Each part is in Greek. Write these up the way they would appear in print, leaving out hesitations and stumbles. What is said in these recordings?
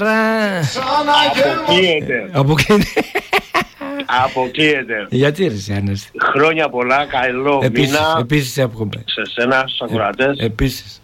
Αποκλείεται. Γιατί ρε Ανέστη? Χρόνια πολλά, καλό μήνα. Επίσης εύχομαι. Σε σένα, στους ακροατές. Επίσης.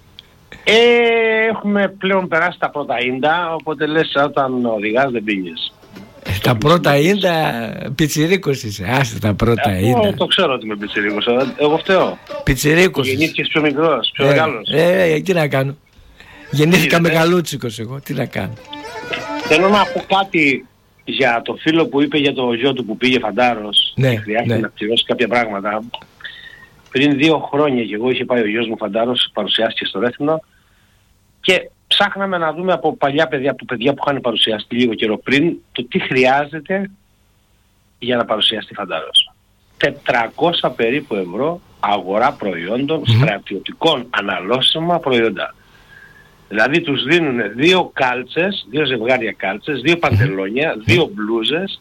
Έχουμε πλέον περάσει τα πρώτα ίντα, οπότε λες όταν οδηγάς δεν πίνεις. Τα πρώτα ίντα πιτσιρίκος είσαι. Άστε τα πρώτα ίντα. Το ξέρω ότι είμαι πιτσιρίκος. Εγώ φταίω. Πιτσιρίκος. Γεννήθηκες πιο μικρός, πιο μεγάλος. Τι να κάνω. Γεννήθηκα μεγαλούτσικος εγώ. Τι να κάνω. Θέλω να πω κάτι για το φίλο που είπε για το γιο του που πήγε φαντάρος. Χρειάζεται να πληρώσει κάποια πράγματα. Πριν 2 χρόνια και εγώ είχε πάει ο γιος μου φαντάρος, παρουσιάστηκε στο Ρέθυμνο και ψάχναμε να δούμε από παλιά παιδιά, από παιδιά που είχαν παρουσιαστεί λίγο καιρό πριν, το τι χρειάζεται για να παρουσιαστεί φαντάρος. 400 περίπου ευρώ αγορά προϊόντων, στρατιωτικών αναλώσιμα προϊόντα. Δηλαδή τους δίνουν 2 κάλτσες, 2 ζευγάρια κάλτσες, 2 παντελόνια, 2 μπλούζες,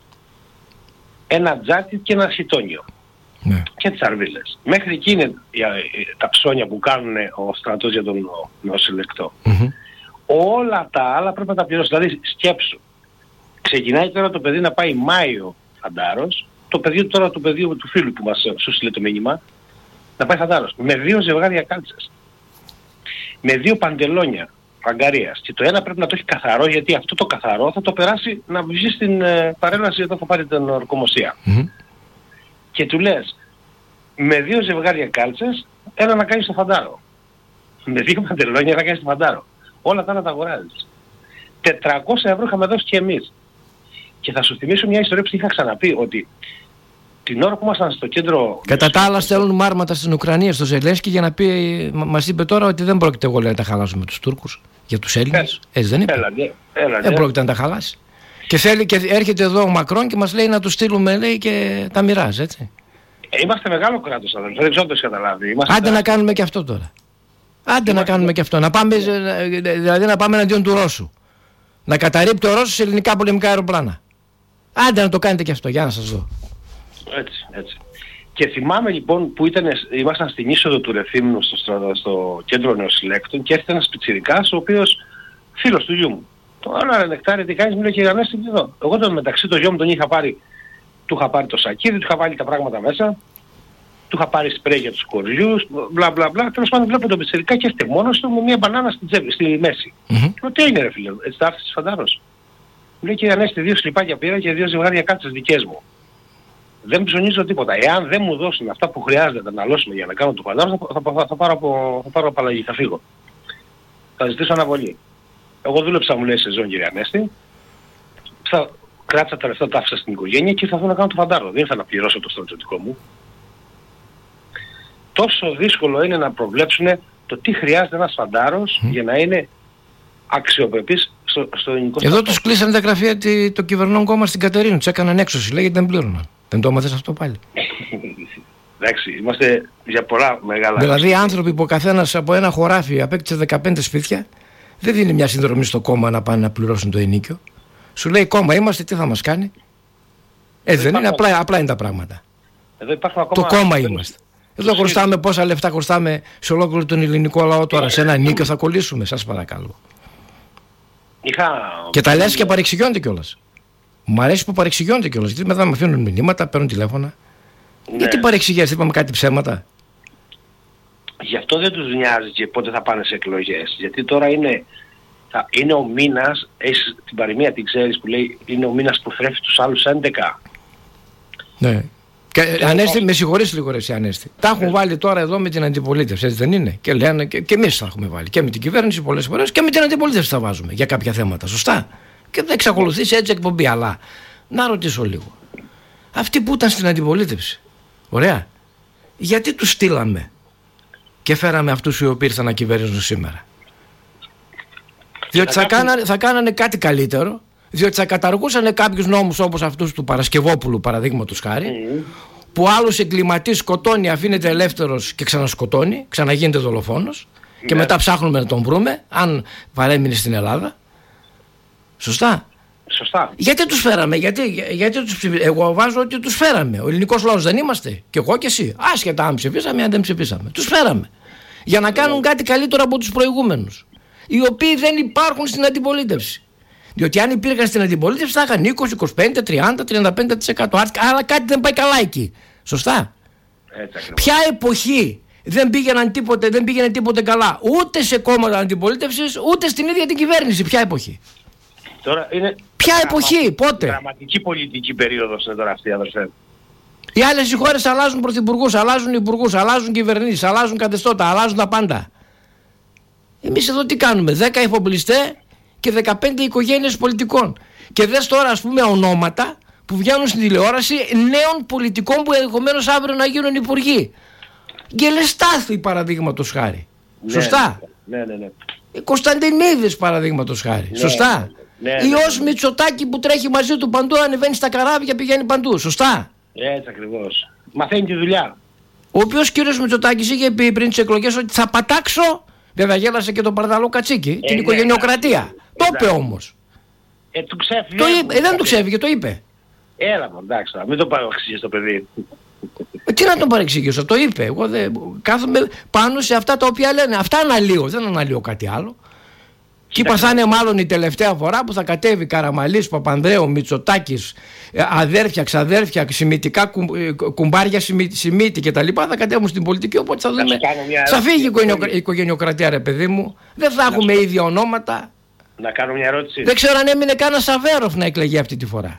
ένα τζάκι και ένα χιτόνιο. Και τις αρβίλες. Μέχρι εκεί είναι τα ψώνια που κάνουν ο στρατός για τον νοσηλεκτό. Όλα τα άλλα πρέπει να τα πληρώσει. Δηλαδή σκέψου. Ξεκινάει τώρα το παιδί να πάει Μάιο φαντάρος, το παιδί τώρα του παιδιού του φίλου που μας σου στείλε το μήνυμα, να πάει φαντάρος. Με 2 ζευγάρια κάλτσες. Με 2 παντελόνια φαγκαρίας. Και το ένα πρέπει να το έχει καθαρό, γιατί αυτό το καθαρό θα το περάσει να βγει στην παρέλαση όταν θα πάρει την ορκομοσία. Και του λες, με 2 ζευγάρια κάλτσες, ένα να κάνεις στο φαντάρο. Με 2 παντελόνια να κάνεις στο φαντάρο. Όλα τα άλλα τα αγοράζεις. 400 ευρώ είχαμε δώσει και εμείς. Και θα σου θυμίσω μια ιστορία που είχα ξαναπεί, ότι την ώρα που ήμασταν στο κέντρο... Κατά τα άλλα στέλνουν άρματα στην Ουκρανία, στο Ζελένσκι, για να πει, μας είπε τώρα ότι δεν πρόκειται εγώ να τα χαλάσουμε τους Τούρκους για τους Έλληνες. Έτσι δεν είπε? Δεν πρόκειται να τα χαλάσει. Και έρχεται εδώ ο Μακρόν και μας λέει να τους στείλουμε, λέει, και τα μοιράζει, έτσι. Είμαστε μεγάλο κράτος, αδελφέ, δεν ξέρω το έχεις καταλάβει. Άντε να κάνουμε και αυτό τώρα. Άντε να κάνουμε και αυτό. Να πάμε, δηλαδή να πάμε εναντίον του Ρώσου. Να καταρρίπτει ο Ρώσος ελληνικά πολεμικά αεροπλάνα. Άντε να το κάνετε και αυτό, για να σας δω. Έτσι. Και θυμάμαι λοιπόν που ήμασταν στην είσοδο του Ρεθύμνου στο κέντρο νεοσυλλέκτων και έρθει ένας πιτσιρικάς, ο οποίος φίλος του γιού μου. Τώρα ρε Νεκτάρη, τι κάνεις? Μου λέει, κύριε Ανέστη, εδώ. Εγώ τον μεταξύ το γιο μου τον είχα πάρει, του είχα πάρει το σακίδι, του είχα βάλει τα πράγματα μέσα, του είχα πάρει σπρέι για τους κοριούς, μπλα μπλα μπλα. Τέλος πάντων βλέπω τον πιτσιρικά και έρθει μόνος του με μια μπανάνα στη μέση. Λέω, τι είναι ρε φίλε, έτσι τα άφησες φαντάρος? Μου λέει, κύριε Ανέστη, 2 σλιπάκια πήρα και 2 ζευγάρια κάτσες δικές μου. Δεν ψωνίζω τίποτα. Εάν δεν μου δώσουν αυτά που χρειάζεται να αναλώσουμε για να κάνω το φαντάρο, θα πάρω απαλλαγή, θα φύγω. Θα ζητήσω αναβολή. Εγώ δούλεψα, μου λέει, σεζόν, κύριε Ανέστη. Κράτησα τα λεφτά, τα άφησα στην οικογένεια και ήρθα να κάνω το φαντάρο. Δεν ήρθα να πληρώσω το στρατιωτικό μου. Τόσο δύσκολο είναι να προβλέψουν το τι χρειάζεται ένας φαντάρος για να είναι αξιοπρεπής στο ελληνικό στρατό. Εδώ τους κλείσανε τα γραφεία το κυβερνών κόμμα στην Κατερίνου. Τους έκαναν έξωση, λέει, γιατί δεν πλήρωναν. Δεν το έμαθες αυτό πάλι? Εντάξει, είμαστε για πολλά μεγάλα... Δηλαδή άνθρωποι που ο καθένας από ένα χωράφι απέκτησε 15 σπίτια, δεν δίνει μια συνδρομή στο κόμμα να πάνε να πληρώσουν το ενίκιο. Σου λέει, κόμμα είμαστε, τι θα μας κάνει? Δεν είναι, απλά είναι τα πράγματα. Εδώ υπάρχουν ακόμα... Το κόμμα είμαστε. Εδώ χρωστάμε πόσα λεφτά χρωστάμε σε ολόκληρο τον ελληνικό λαό τώρα. Σε ένα ενίκιο θα κολλήσουμε, σας παρακαλώ. Και τα λες και παρεξηγιώνται κιόλας. Μου αρέσει που παρεξηγιώνται κιόλας, γιατί μετά με αφήνουν μηνύματα, παίρνουν τηλέφωνα. Ναι. Γιατί παρεξηγιάζεις, είπαμε κάτι ψέματα? Γι' αυτό δεν τους νοιάζει και πότε θα πάνε σε εκλογές. Γιατί τώρα είναι ο μήνας, έχεις την παροιμία, την ξέρεις, που λέει είναι ο μήνας που θρέφει τους άλλους 11. Ναι. Και Ανέστη, με συγχωρείς λίγο ρε εσύ Ανέστη. Τα έχουν βάλει τώρα εδώ με την αντιπολίτευση, έτσι δεν είναι? Και λένε και εμείς τα έχουμε βάλει. Και με την κυβέρνηση πολλές φορές και με την αντιπολίτευση τα βάζουμε για κάποια θέματα. Σωστά. Και δεν εξακολουθήσει έτσι εκπομπή. Αλλά να ρωτήσω λίγο. Αυτοί που ήταν στην αντιπολίτευση, ωραία, γιατί τους στείλαμε και φέραμε αυτούς οι οποίοι ήρθαν να κυβερνήσουν σήμερα? Διότι θα κάνανε κάτι καλύτερο. Διότι θα καταργούσαν κάποιους νόμους όπως αυτούς του Παρασκευόπουλου, παραδείγματος χάρη, που άλλος εγκληματής σκοτώνει, αφήνεται ελεύθερος και ξανασκοτώνει, ξαναγίνεται δολοφόνος, και μετά ψάχνουμε να τον βρούμε, αν παρέμεινε στην Ελλάδα. Σωστά. Γιατί τους φέραμε, εγώ βάζω ότι τους φέραμε. Ο ελληνικός λαός δεν είμαστε, και εγώ και εσύ. Άσχετα αν ψηφίσαμε, αν δεν ψηφίσαμε. Τους φέραμε για να κάνουν κάτι καλύτερο από τους προηγούμενους, οι οποίοι δεν υπάρχουν στην αντιπολίτευση. Διότι αν υπήρχαν στην αντιπολίτευση θα είχαν 20, 25, 30, 35%. Άρα κάτι δεν πάει καλά εκεί. Σωστά. Ποια εποχή δεν πήγαινε τίποτε καλά ούτε σε κόμματα αντιπολίτευσης ούτε στην ίδια την κυβέρνηση? Ποια εποχή? Τώρα είναι ποια εποχή, πότε? Δραματική πολιτική περίοδος είναι τώρα αυτή, αδερφέ. Οι άλλες χώρες αλλάζουν πρωθυπουργούς, αλλάζουν υπουργούς, αλλάζουν κυβερνήσεις, αλλάζουν καθεστώτα, αλλάζουν τα πάντα. Εμείς εδώ τι κάνουμε? 10 εφοπλιστές και 15 οικογένειες πολιτικών. Και δες τώρα, ας πούμε, ονόματα που βγαίνουν στην τηλεόραση νέων πολιτικών που ενδεχομένως αύριο να γίνουν υπουργοί. Γκελεστάθη, παραδείγματος χάρη. Ναι, σωστά. Ναι. Κωνσταντινίδης, παραδείγματος χάρη. Ναι, σωστά. Ναι, Υιός Μητσοτάκη που τρέχει μαζί του παντού, ανεβαίνει στα καράβια, πηγαίνει παντού. Σωστά. Έτσι ακριβώς. Μαθαίνει τη δουλειά. Ο οποίος κύριος Μητσοτάκης είχε πει πριν τις εκλογές ότι θα πατάξω. Βέβαια γέλασε και τον Παρδαλό Κατσίκη, την οικογενειοκρατία. Το είπε όμως. Του ξέφυγε. Δεν του ξέφυγε, το είπε. Έλα μου, εντάξει, μην το παρεξηγήσω το παιδί. Τι να τον παρεξηγήσω, το είπε. Εγώ κάθομαι πάνω σε αυτά τα οποία λένε. Αυτά αναλύω, δεν αναλύω κάτι άλλο. Και είπα θα είναι μάλλον η τελευταία φορά που θα κατέβει Καραμαλής, Παπανδρέου, Μητσοτάκης, αδέρφια, ξαδέρφια, σημητικά κουμπάρια, σημίτη κτλ. Θα κατέβουν στην πολιτική, οπότε θα δούμε. Θα φύγει η οικογενειοκρατία, ρε παιδί μου. Δεν θα έχουμε ίδια ονόματα. Να κάνω μια ερώτηση. Δεν ξέρω αν έμεινε κανένα Σαβέροφ να εκλεγεί αυτή τη φορά.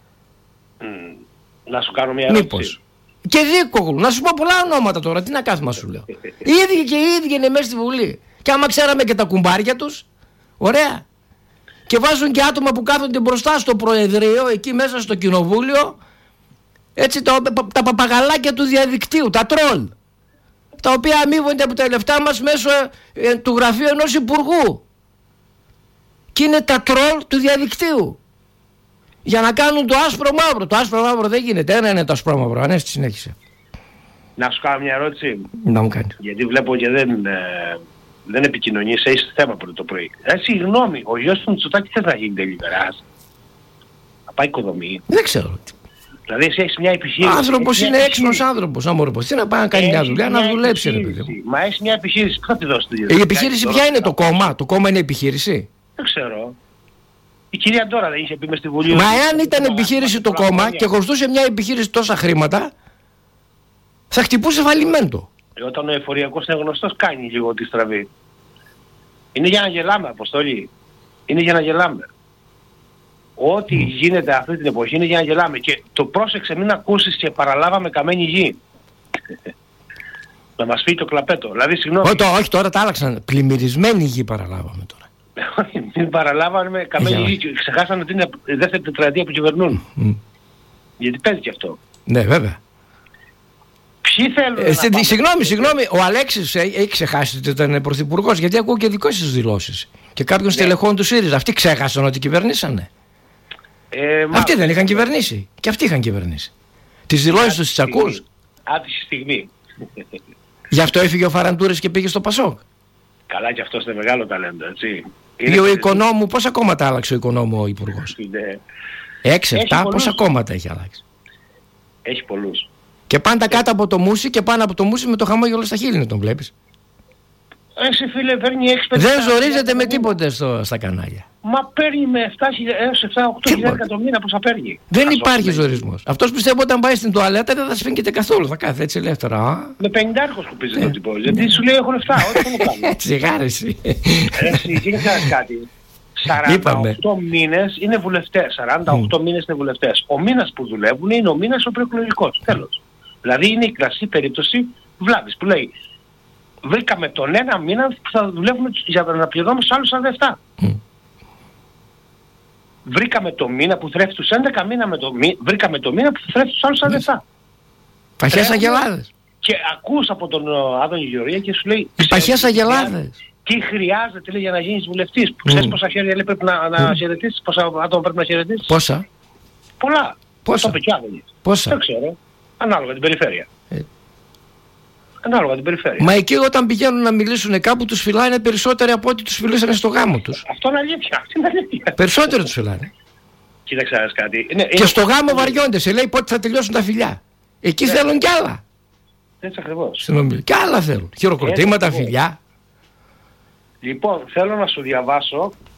Να σου κάνω μια ερώτηση. Μήπως. Και Δίκογλου. Να σου πω πολλά ονόματα τώρα. Τι να κάθομαι να σου λέω. Οι ίδιοι και οι ίδιοι είναι μέσα στη Βουλή. Και άμα ξέραμε και τα κουμπάρια τους, ωραία. Και βάζουν και άτομα που κάθονται μπροστά στο Προεδρείο, εκεί μέσα στο Κοινοβούλιο, έτσι τα παπαγαλάκια του διαδικτύου, τα τρόλ, τα οποία αμείβονται από τα λεφτά μας μέσω του γραφείου ενός υπουργού. Και είναι τα τρόλ του διαδικτύου. Για να κάνουν το άσπρο μαύρο. Το άσπρο μαύρο δεν γίνεται. Ένα είναι το άσπρο μαύρο. Ανέστη, συνέχισε. Να σου κάνω μια ερώτηση. Να μου κάνει. Γιατί βλέπω και δεν επικοινωνείς. Έχεις θέμα πρώτο το πρωί. Συγγνώμη, ο γιος του Μητσοτάκη θες να γίνει τελειβεράς? Να πάει οικοδομή? Δεν ξέρω. Δηλαδή εσύ έχεις μια επιχείρηση. Άνθρωπος είναι έξυπνος άνθρωπος. Να μου ρωτήσει, τι να πάει να κάνει μια δουλειά, να δουλέψει, ρε παιδί μου. Μα έχεις μια επιχείρηση. Πού θα τη δώσεις? Η επιχείρηση ποια είναι? Το κόμμα? Το κόμμα είναι επιχείρηση? Δεν ξέρω. Η κυρία Ντόρα δεν είχε πει μες στη Βουλή. Μα εάν ήταν επιχείρηση το κόμμα και χρωστούσε μια επιχείρηση τόσα χρήματα, θα χτυπούσε φαλιμέντο. Όταν ο εφοριακός είναι γνωστός, κάνει λίγο τη στραβή. Είναι για να γελάμε, Αποστολή. Είναι για να γελάμε. Ό,τι γίνεται αυτή την εποχή είναι για να γελάμε. Και το πρόσεξε, μην ακούσεις και παραλάβαμε καμένη γη. Να μας πει το κλαπέτο. Δηλαδή, συγγνώμη. Όχι, τώρα τα άλλαξαν. Πλημμυρισμένη γη παραλάβαμε τώρα. Μην παραλάβαμε καμένη γη. Ξεχάσανε ότι είναι η δεύτερη τετραετία που κυβερνούν. Γιατί παίζει και αυτό. Ναι, βέβαια. Ποιοι θέλουν Συγγνώμη, ο Αλέξης έχει ξεχάσει ότι ήταν πρωθυπουργός, γιατί ακούω και δικές σας δηλώσεις. Και κάποιων στελεχών του ΣΥΡΙΖΑ. Αυτοί ξέχασαν ότι κυβερνήσανε. Αυτοί δεν είχαν κυβερνήσει. Και αυτοί είχαν κυβερνήσει. Τις δηλώσεις τους τις ακούς? Άτυχη στιγμή. Γι' αυτό έφυγε ο Φαραντούρης και πήγε στο Πασόκ. Καλά, και αυτός είναι μεγάλο ταλέντο, έτσι. Ή ο Οικονόμου, πόσα κόμματα άλλαξε ο Οικονόμου ο υπουργός? 6-7, πόσα κόμματα έχει αλλάξει? Έχει πολλούς. Και πάντα κάτω από το μουσι και πάνω από το μουσι με το χαμόγελο στα χείλη, τον βλέπεις? Εσύ φίλε παίρνει 6-5. Δεν ζορίζεται με τίποτε στα κανάλια. Μα παίρνει με 7-8 εκατομμύρια πόσα παίρνει. Δεν υπάρχει ζορισμός. Αυτός πιστεύω όταν πάει στην τουαλέτα δεν θα σφίγγεται καθόλου. Θα κάθεται έτσι ελεύθερα. Με 50 σκουπίζει το τύπο. Γιατί σου λέει έχω λεφτά. Ό,τι θέλω να κάνω. Τσιγάρεση. Εσύ, τι ξέρεις κάτι. 48 μήνες είναι βουλευτές. 48 μήνες είναι βουλευτές. Ο μήνας που δουλεύουν είναι ο μήνας ο προεκλογικός. Τέλος. Δηλαδή είναι η κλασική περίπτωση Βλάβης που λέει βρήκαμε τον ένα μήνα που θα δουλεύουμε για να πληρώνουμε στους άλλους 47. Βρήκαμε το μήνα που θρέφει τους 11 μήνα βρήκαμε το μήνα που θρέφει τους άλλους 47. Παχές αγελάδες. Και ακούς από τον Άδωνη Γεωργία και σου λέει οι παχές αγελάδες. Τι χρειάζεται λέει, για να γίνεις βουλευτής. Ξέρεις πόσα χέρια λέει, πρέπει να χαιρετήσεις, πόσα άτομα πρέπει να χαιρετήσεις? Πόσα? Πολλά. Πόσα? Πόσα? Δεν ξέρω. Ανάλογα την περιφέρεια. Ανάλογα την περιφέρεια. Μα εκεί όταν πηγαίνουν να μιλήσουν κάπου τους φυλάνε περισσότεροι από ό,τι τους φιλήσανε στο γάμο τους. Αυτό είναι αλήθεια. Περισσότερο τους φυλάνε. Κοίταξε κάτι. Και στο γάμο βαριώνται. Σε λέει πότε θα τελειώσουν τα φιλιά. Εκεί θέλουν κι άλλα. Έτσι ακριβώς. Κι άλλα θέλουν. Χειροκροτήματα, φιλιά. Λοιπόν, θέλω να σου διαβάσω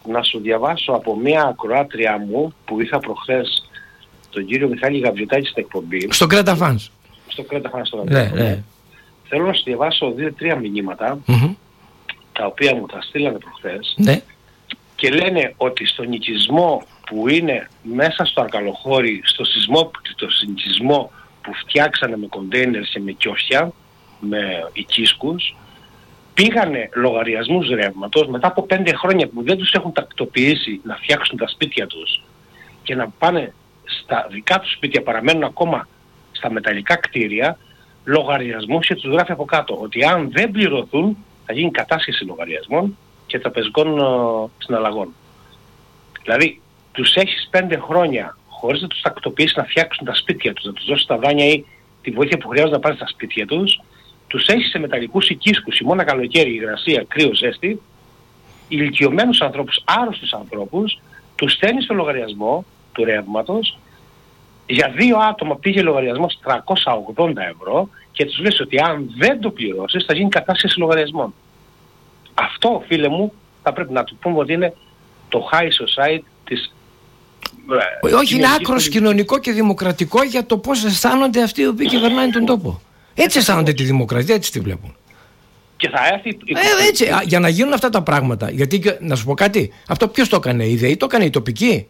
να σου διαβάσω από μια ακροάτρια μου που είχα προχθές, τον κύριο Μιχάλη Γαβριωτάκη στην εκπομπή. Στο Κρέτα Φανς. Στο Κρέτα Φανς τώρα. Ναι. Θέλω να σου διαβάσω 2-3 μηνύματα, τα οποία μου τα στείλανε προχθές, και λένε ότι στον οικισμό που είναι μέσα στο Αρκαλοχώρι, στο συνοικισμό που φτιάξανε με κοντέινερ και με κιόφια, με οικίσκους, πήγανε λογαριασμούς ρεύματος μετά από 5 χρόνια που δεν τους έχουν τακτοποιήσει να φτιάξουν τα σπίτια τους και να πάνε στα δικά τους σπίτια, παραμένουν ακόμα στα μεταλλικά κτίρια, λογαριασμούς, και τους γράφει από κάτω ότι αν δεν πληρωθούν θα γίνει κατάσχεση λογαριασμών και τραπεζικών συναλλαγών. Δηλαδή τους έχεις 5 χρόνια χωρίς να τους τακτοποιήσεις να φτιάξουν τα σπίτια τους, να τους δώσεις τα δάνεια ή τη βοήθεια που χρειάζονται να πάρουν στα σπίτια τους, τους έχεις σε μεταλλικούς οικίσκους, χειμώνα, καλοκαίρι, υγρασία, κρύο, ζέστη, ηλικιωμένους ανθρώπους, άρρωστους ανθρώπους, τους στέλνεις στο λογαριασμό του ρεύματος, για 2 άτομα πήγε λογαριασμός 380 ευρώ και τους λες ότι αν δεν το πληρώσεις θα γίνει κατάσχεση λογαριασμών. Αυτό, φίλε μου, θα πρέπει να του πούμε ότι είναι το high society της... Όχι, είναι άκρος κοινωνικό και δημοκρατικό για το πώς αισθάνονται αυτοί οι οποίοι κυβερνάνε τον τόπο. Έτσι αισθάνονται τη δημοκρατία, έτσι τη βλέπουν. Και θα έρθει... έτσι, για να γίνουν αυτά τα πράγματα. Γιατί, να σου πω κάτι, αυτό ποιος το έκανε, η ΔΕΗ το έκανε, η τοπική.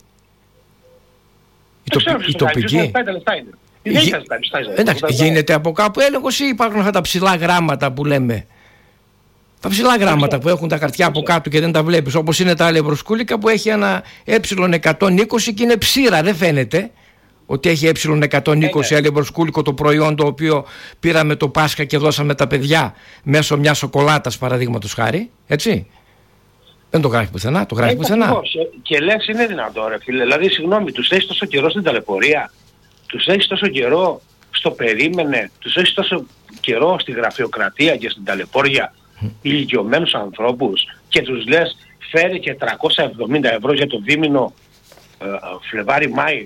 Η τοπική. Εντάξει, γίνεται από κάπου έλεγχος ή υπάρχουν αυτά τα ψηλά γράμματα που λέμε. Τα ψηλά γράμματα που έχουν τα χαρτιά από κάτω και δεν τα βλέπεις, όπως είναι τα αλευροσκούλικα που έχει ένα ε120 και είναι ψήρα, δεν φαίνεται ότι έχει ε120 αλευροσκούλικο το προϊόν το οποίο πήραμε το Πάσχα και δώσαμε τα παιδιά μέσω μιας σοκολάτας, παραδείγματος χάρη, έτσι. Δεν το γράφει πουθενά, το γράφει πουθενά. Και λες είναι δυνατό, ρε φίλε, δηλαδή συγγνώμη, τους έχεις τόσο καιρό στην ταλαιπωρία, τους έχεις τόσο καιρό στο περίμενε, τους έχεις τόσο καιρό στη γραφειοκρατία και στην ταλαιπώρια, ηλικιωμένους ανθρώπους, και τους λες φέρε και 370 ευρώ για το δίμηνο Φλεβάρι-Μάη,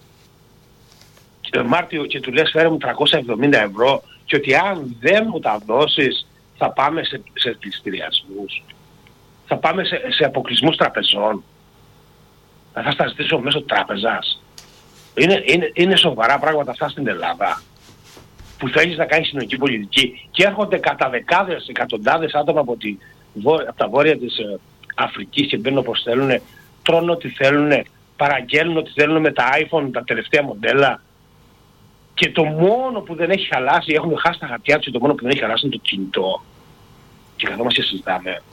Μάρτιο, και του λες φέρε μου 370 ευρώ και ότι αν δεν μου τα δώσεις θα πάμε σε πληστηριασμούς, θα πάμε σε αποκλεισμούς τραπεζών, θα στα ζητήσω μέσω τράπεζας. Είναι σοβαρά πράγματα αυτά στην Ελλάδα που θέλεις να κάνεις κοινωνική πολιτική και έρχονται κατά δεκάδες, εκατοντάδες άτομα από τα βόρεια της Αφρικής και μπαίνουν όπως θέλουν, τρώνε ό,τι θέλουν, παραγγέλνουν ό,τι θέλουν με τα iPhone, τα τελευταία μοντέλα, και το μόνο που δεν έχει χαλάσει, έχουν χάσει τα χαρτιά τους, και το μόνο που δεν έχει χαλάσει είναι το κινητό, και καθόμαστε και συζητάμε.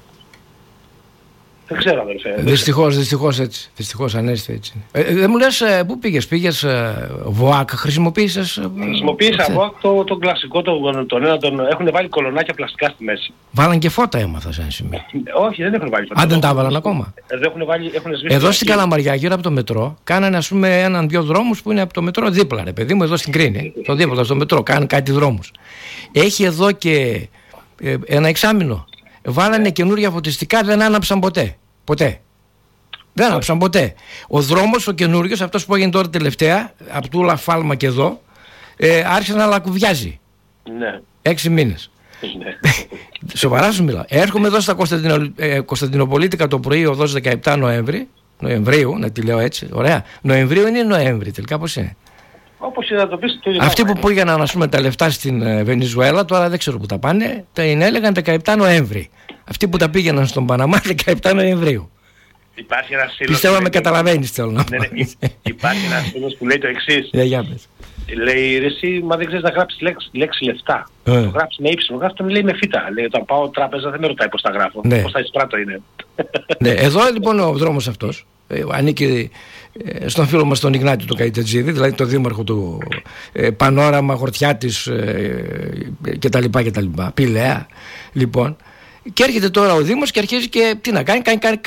Δεν ξέρω, αδελφέ. Δυστυχώς έτσι. Δυστυχώς ανέστη έτσι. Δεν μου λες πού πήγες ΒΟΑΚ, χρησιμοποίησες? Χρησιμοποίησα ΒΟΑΚ τον κλασικό, έχουν βάλει κολονάκια πλαστικά στη μέση. Βάλαν και φώτα, έμαθα σε ένα σημείο. Όχι, δεν έχουν βάλει φώτα. Αν δεν τα βάλαν ακόμα. Εδώ στην Καλαμαριά, γύρω από το μετρό, κάνανε ας πούμε 1-2 δρόμους που είναι από το μετρό δίπλα, ρε παιδί μου, εδώ στην Κρίνη. Το δίπλα στο μετρό, κάνουν κάτι δρόμους. Έχει εδώ και ένα εξάμηνο. Βάλανε καινούργια φωτιστικά, δεν άναψαν ποτέ. Δεν άναψαν ποτέ. Ο δρόμος, ο καινούριος, αυτός που έγινε τώρα τελευταία, από το Λαφάλμα και εδώ, άρχισε να λακκουβιάζει. Ναι. 6 μήνες. Ναι. Σοβαρά σου μιλάω. Έρχομαι εδώ στα Κωνσταντινοπολίτικα το πρωί, οδός 17 Νοεμβρίου, να τη λέω έτσι. Ωραία. Νοεμβρίου είναι Νοέμβρη, τελικά πώς είναι? Όπως να το πεις, αυτοί που πήγαιναν να πούμε τα λεφτά στην Βενεζουέλα, τώρα δεν ξέρω που τα πάνε, τα έλεγαν 17 Νοέμβρη. Αυτοί που τα πήγαιναν στον Παναμά 17 Νοεμβρίου. Υπάρχει ένας φίλος. Πιστεύω με καταλαβαίνεις, θέλω να πω. Υπάρχει ένας φίλος που λέει το εξής. Για πες. Λέει ρε εσύ, μα δεν ξέρεις να γράψεις λέξη λεφτά. Το γράψεις με ύψιλο, γράφεις τον λέει με φύτα. Λέει όταν πάω τράπεζα δεν με ρωτάει πώς τα γράφω. Πώς τα εισπράττω είναι. Ναι, εδώ λοιπόν ο δρόμος αυτός ανήκει στον φίλο μας τον Ιγνάτη του Καϊτατζίδη, δηλαδή τον δήμαρχο του Πανόραμα, Χορτιάτης κτλ. Πηλαία. Λοιπόν, και έρχεται τώρα ο Δήμος και αρχίζει και τι να κάνει